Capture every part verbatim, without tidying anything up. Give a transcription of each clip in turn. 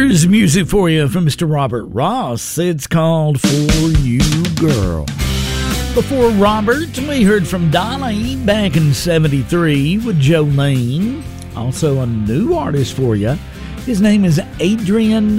Here's music for you from Mister Robert Ross. It's called For You, Girl. Before Robert, we heard from Dolly back in seventy-three with Jolene. Also a new artist for you. His name is Adrian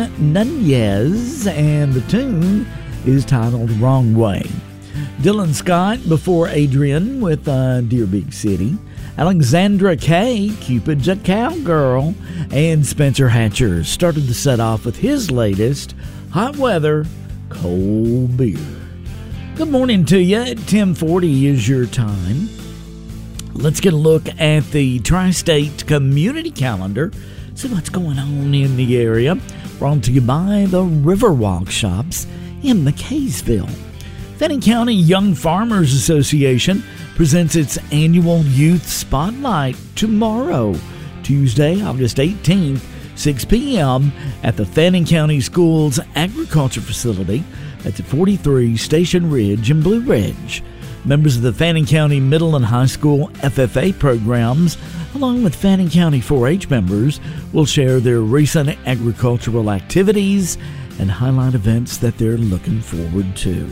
Nunez, and the tune is titled Wrong Way. Dylan Scott before Adrian with uh, Dear Big City. Alexandra Kay, Cupid's a Cowgirl. And Spencer Hatcher started the set off with his latest, Hot Weather, Cold Beer. Good morning to you. At ten forty is your time. Let's get a look at the Tri-State Community Calendar. See what's going on in the area. Brought to you by the Riverwalk Shops in McKaysville. Fannin County Young Farmers Association presents its annual Youth Spotlight tomorrow, Tuesday, August eighteenth, six p.m. at the Fannin County Schools Agriculture Facility. That's at forty-three Station Ridge in Blue Ridge. Members of the Fannin County Middle and High School F F A programs, along with Fannin County four H members, will share their recent agricultural activities and highlight events that they're looking forward to.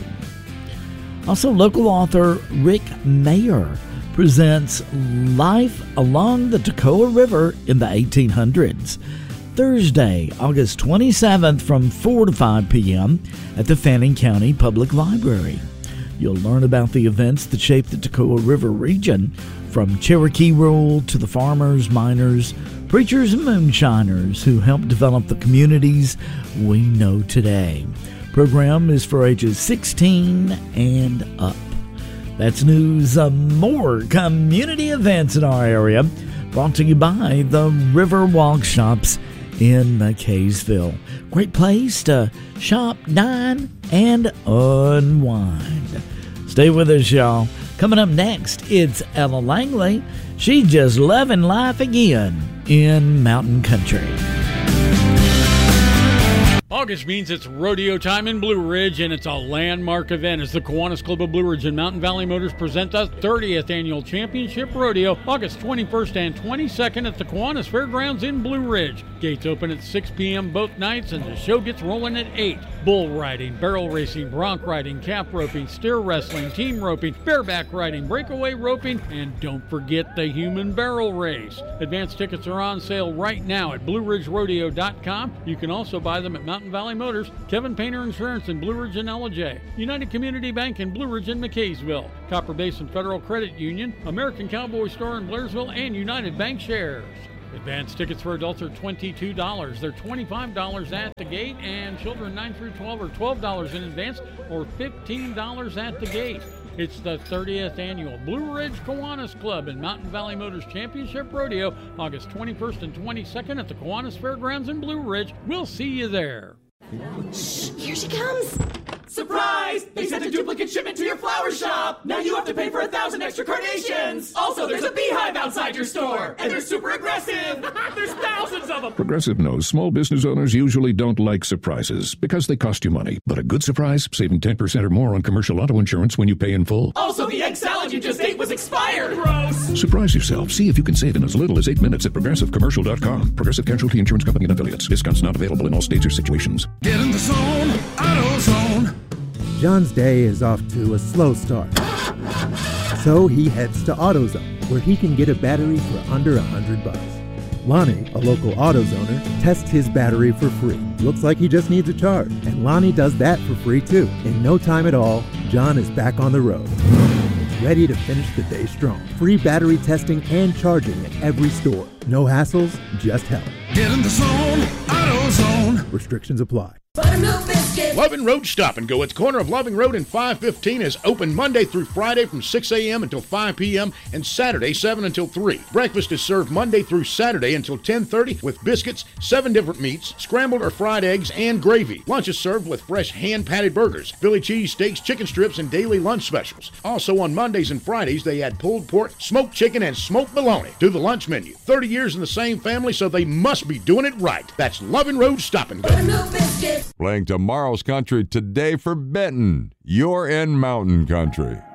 Also, local author Rick Mayer presents Life Along the Toccoa River in the eighteen hundreds. Thursday, August twenty-seventh from four to five p.m. at the Fannin County Public Library. You'll learn about the events that shape the Toccoa River region, from Cherokee rule to the farmers, miners, preachers, and moonshiners who helped develop the communities we know today. Program is for ages sixteen and up. That's news of more community events in our area, brought to you by the Riverwalk Shops in McKaysville. Great place to shop, dine, and unwind. Stay with us, y'all. Coming up next, it's Ella Langley. She's just loving life again in Mountain Country. August means it's rodeo time in Blue Ridge, and it's a landmark event as the Kiwanis Club of Blue Ridge and Mountain Valley Motors present the thirtieth Annual Championship Rodeo, August twenty-first and twenty-second at the Kiwanis Fairgrounds in Blue Ridge. Gates open at six p.m. both nights, and the show gets rolling at eight. Bull riding, barrel racing, bronc riding, cap roping, steer wrestling, team roping, bareback riding, breakaway roping, and don't forget the human barrel race. Advance tickets are on sale right now at blue ridge rodeo dot com. You can also buy them at Mountain Valley Motors, Kevin Painter Insurance in Blue Ridge and L J, United Community Bank in Blue Ridge and McKaysville, Copper Basin Federal Credit Union, American Cowboy Store in Blairsville, and United Bank Shares. Advance tickets for adults are twenty-two dollars. They're twenty-five dollars at the gate, and children nine through twelve are twelve dollars in advance or fifteen dollars at the gate. It's the thirtieth Annual Blue Ridge Kiwanis Club and Mountain Valley Motors Championship Rodeo, August twenty-first and twenty-second at the Kiwanis Fairgrounds in Blue Ridge. We'll see you there. Shh, here she comes. Surprise! They sent a duplicate shipment to your flower shop! Now you have to pay for a thousand extra carnations! Also, there's a beehive outside your store! And they're super aggressive! There's thousands of them! Progressive knows small business owners usually don't like surprises because they cost you money. But a good surprise, saving ten percent or more on commercial auto insurance when you pay in full. Also, the egg salad you just ate was expired! Gross! Surprise yourself. See if you can save in as little as eight minutes at progressive commercial dot com. Progressive Casualty Insurance Company and affiliates. Discounts not available in all states or situations. Get in the zone, AutoZone. John's day is off to a slow start. So he heads to AutoZone, where he can get a battery for under a hundred bucks. Lonnie, a local AutoZoner, tests his battery for free. Looks like he just needs a charge, and Lonnie does that for free too. In no time at all, John is back on the road, ready to finish the day strong. Free battery testing and charging at every store. No hassles, just help. Get in the zone, AutoZone. Restrictions apply. Buttermilk biscuit. Loving Road Stop and Go at the corner of Loving Road and five fifteen is open Monday through Friday from six a.m. until five p.m. and Saturday seven until three. Breakfast is served Monday through Saturday until ten thirty with biscuits, seven different meats, scrambled or fried eggs, and gravy. Lunch is served with fresh hand-patted burgers, Philly cheese steaks, chicken strips, and daily lunch specials. Also on Mondays and Fridays, they add pulled pork, smoked chicken, and smoked bologna to the lunch menu. thirty years in the same family, so they must be doing it right. That's Loving Road Stop and Go. Buttermilk biscuit. Playing tomorrow's country today for Benton. You're in Mountain Country.